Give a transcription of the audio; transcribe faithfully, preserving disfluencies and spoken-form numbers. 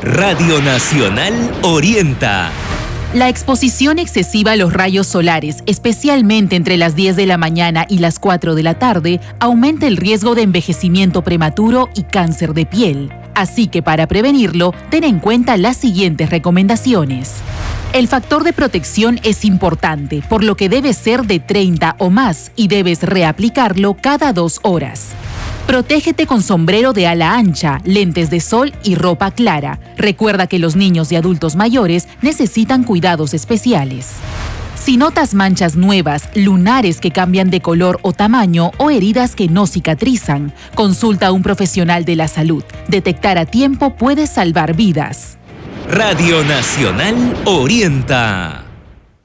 Radio Nacional orienta. La exposición excesiva a los rayos solares, especialmente entre las diez de la mañana y las cuatro de la tarde, aumenta el riesgo de envejecimiento prematuro y cáncer de piel. Así que para prevenirlo, ten en cuenta las siguientes recomendaciones. El factor de protección es importante, por lo que debe ser de treinta o más y debes reaplicarlo cada dos horas. Protégete con sombrero de ala ancha, lentes de sol y ropa clara. Recuerda que los niños y adultos mayores necesitan cuidados especiales. Si notas manchas nuevas, lunares que cambian de color o tamaño o heridas que no cicatrizan, consulta a un profesional de la salud. Detectar a tiempo puede salvar vidas. Radio Nacional orienta.